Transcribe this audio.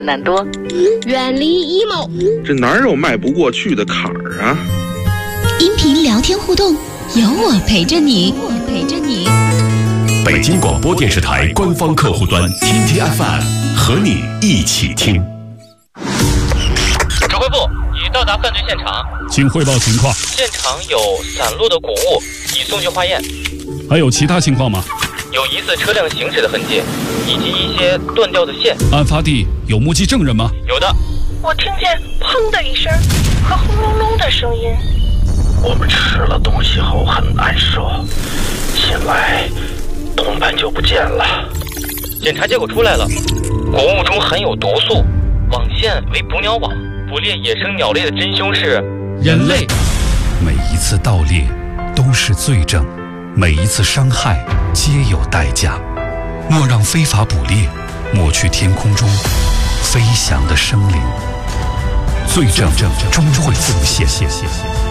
难多， 远离 emo， 这哪有迈不过去的坎儿啊？ 音频聊天互动，有我陪着你。 北京广播电视台官方客户端天天 FM 和你一起听。 指挥部已到达犯罪现场， 请汇报情况。 现场有散落的谷物，已送去化验。 还有其他情况吗？ 有疑似车辆行驶的痕迹，以及一些断掉的线。 案发地有目击证人吗？ 有的。 我听见砰的一声和轰隆隆的声音。 我们吃了东西后很难受，醒来同伴就不见了。 检查结果出来了，谷物中含有毒素，网线为捕鸟网，捕猎野生鸟类的真凶是人类。 每一次盗猎都是罪证，每一次伤害皆有代价。莫让非法捕猎抹去天空中飞翔的生灵，罪证终会浮现。